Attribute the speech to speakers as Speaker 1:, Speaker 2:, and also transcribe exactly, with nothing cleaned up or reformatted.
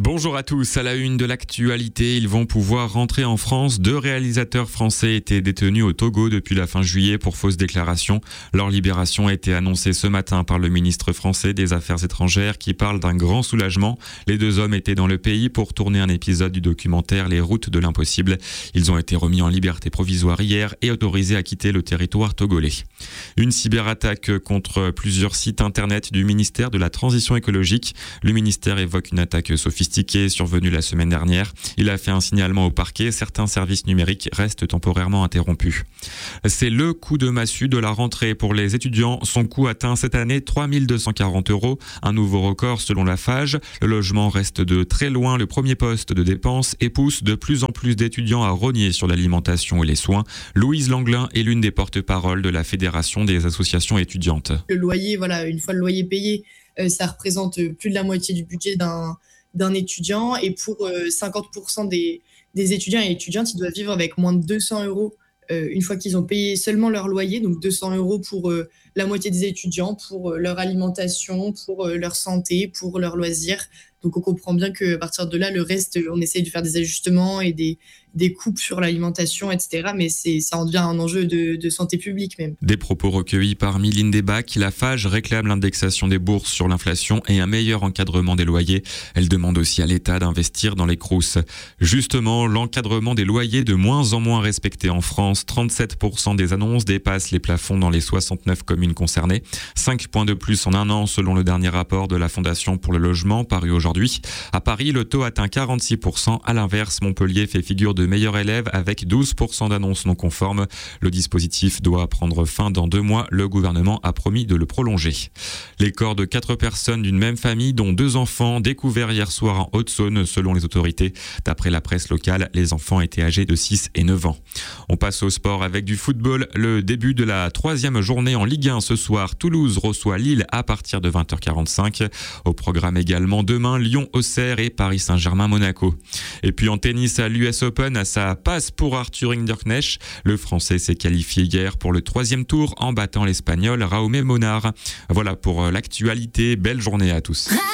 Speaker 1: Bonjour à tous, à la une de l'actualité, ils vont pouvoir rentrer en France. Deux réalisateurs français étaient détenus au Togo depuis la fin juillet pour fausses déclarations. Leur libération a été annoncée ce matin par le ministre français des Affaires étrangères qui parle d'un grand soulagement. Les deux hommes étaient dans le pays pour tourner un épisode du documentaire Les routes de l'impossible. Ils ont été remis en liberté provisoire hier et autorisés à quitter le territoire togolais. Une cyberattaque contre plusieurs sites internet du ministère de la Transition écologique. Le ministère évoque une attaque sophistiquée survenue la semaine dernière. Il a fait un signalement au parquet. Certains services numériques restent temporairement interrompus. C'est le coup de massue de la rentrée pour les étudiants. Son coût atteint cette année trois mille deux cent quarante euros, un nouveau record selon la Fage. Le logement reste de très loin le premier poste de dépenses et pousse de plus en plus d'étudiants à rogner sur l'alimentation et les soins. Louise Langlin est l'une des porte-paroles de la Fédération des associations étudiantes.
Speaker 2: Le loyer, voilà, une fois le loyer payé, euh, ça représente plus de la moitié du budget d'un d'un étudiant, et pour euh, cinquante pour cent des, des étudiants et étudiantes, ils doivent vivre avec moins de deux cents euros euh, une fois qu'ils ont payé seulement leur loyer, donc deux cents euros pour euh, la moitié des étudiants, pour euh, leur alimentation, pour euh, leur santé, pour leurs loisirs. Donc on comprend bien qu'à partir de là, le reste, on essaye de faire des ajustements et des, des coupes sur l'alimentation, et cetera. Mais c'est, ça en devient un enjeu de, de santé publique même.
Speaker 1: Des propos recueillis par Mylène Desbacs. La Fage réclame l'indexation des bourses sur l'inflation et un meilleur encadrement des loyers. Elle demande aussi à l'État d'investir dans les crous. Justement, l'encadrement des loyers de moins en moins respecté en France. trente-sept pour cent des annonces dépassent les plafonds dans les soixante-neuf communes concernées. cinq points de plus en un an selon le dernier rapport de la Fondation pour le logement paru aujourd'hui. À Paris, le taux atteint quarante-six pour cent. À l'inverse, Montpellier fait figure de meilleur élève avec douze pour cent d'annonces non conformes. Le dispositif doit prendre fin dans deux mois. Le gouvernement a promis de le prolonger. Les corps de quatre personnes d'une même famille, dont deux enfants, découverts hier soir en Haute-Saône, selon les autorités. D'après la presse locale, les enfants étaient âgés de six et neuf ans. On passe au sport avec du football. Le début de la troisième journée en Ligue un ce soir. Toulouse reçoit Lille à partir de vingt heures quarante-cinq. Au programme également demain, Lyon-Auxerre et Paris Saint-Germain-Monaco. Et puis en tennis à l'U S Open, ça passe pour Arthur Hinderknecht. Le Français s'est qualifié hier pour le troisième tour en battant l'Espagnol Jaume Monar. Voilà pour l'actualité. Belle journée à tous.